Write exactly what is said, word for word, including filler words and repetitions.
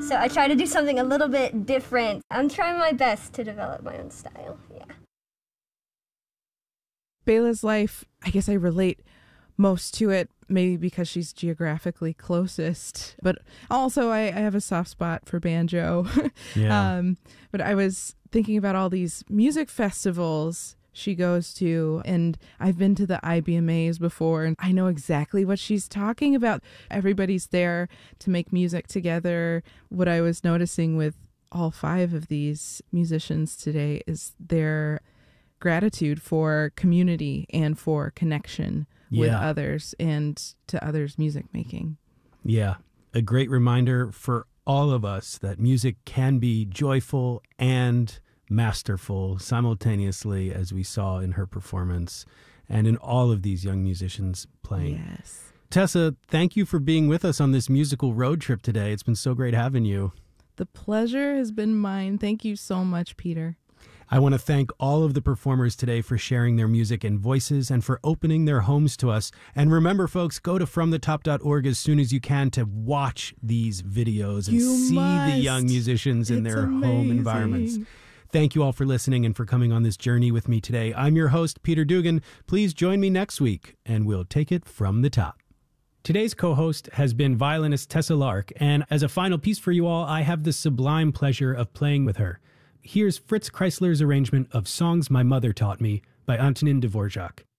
So I try to do something a little bit different. I'm trying my best to develop my own style, yeah. Bella's life, I guess I relate most to it, maybe because she's geographically closest. But also I, I have a soft spot for banjo. Yeah. um, but I was thinking about all these music festivals she goes to, and I've been to the I B M As before, and I know exactly what she's talking about. Everybody's there to make music together. What I was noticing with all five of these musicians today is their gratitude for community and for connection with Yeah. others and to others' music making. Yeah. A great reminder for all of us that music can be joyful and masterful simultaneously, as we saw in her performance and in all of these young musicians playing. Yes. Tessa, thank you for being with us on this musical road trip today. It's been so great having you. The pleasure has been mine. Thank you so much, Peter. I want to thank all of the performers today for sharing their music and voices and for opening their homes to us. And remember, folks, go to from the top dot org as soon as you can to watch these videos and You see must. the young musicians in It's their home amazing. environments. Thank you all for listening and for coming on this journey with me today. I'm your host, Peter Dugan. Please join me next week, and we'll take it from the top. Today's co-host has been violinist Tessa Lark, and as a final piece for you all, I have the sublime pleasure of playing with her. Here's Fritz Kreisler's arrangement of Songs My Mother Taught Me by Antonin Dvorak.